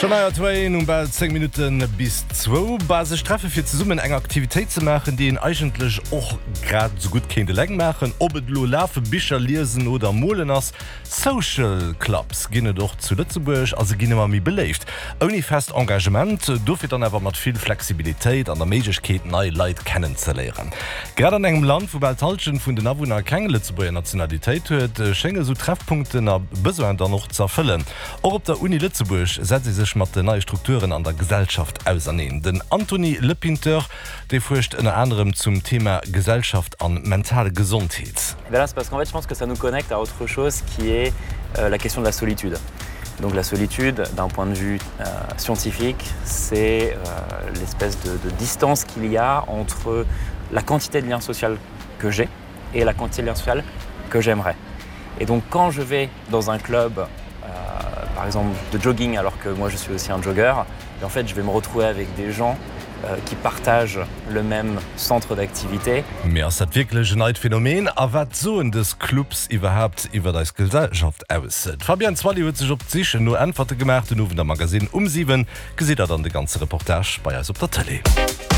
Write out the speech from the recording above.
Bei 10 Minuten bis 2 Basistreffe fir ze summen eng Aktivitéit ze machen, die en eigentlich och grad so gut kind leng machen, ob et lo Lave Bicher lesen oder Molen ass. Social Clubs ginne doch zu Lützeburg, also ginne man mi beleeft. Oni fest Engagement dofir dann awer mat viel Flexibilitéit an der Meigkeet nei Leiit kennenzelleieren. Grad an engem Land, wo bei Talschen vun den Awohner keng Lützeburger Nationalitéit huet, schennge so Treffpunkten a besoen dann noch zerfüllen. Auch op der Uni Lützeburg setzt sie sich mat de neue Strukturen an der Gesellschaft ausnehmen. Den Anthony Lepinter, der furcht unter anderem zum Thema Gesellschaft an mentale Gesundheit. Parce qu'en fait, je pense que ça nous connecte à autre chose qui est la question de la solitude. Donc la solitude, d'un point de vue scientifique, c'est l'espèce de distance qu'il y a entre la quantité de liens sociaux que j'ai et la quantité de liens sociaux que j'aimerais. Et donc quand je vais dans un club, par exemple de jogging, alors que moi je suis aussi un jogger, et en fait je vais me retrouver avec des gens qui partagent le même centre d'activité. Mais das wirklich ein Phänomen, aber was so in des Clubs überhaupt über die Gesellschaft aussieht. Fabian Zwalli hat sich auf sich nur Antworten gemacht und auf dem Magazin 7 gesehen dann die ganze Reportage bei uns auf der Tele.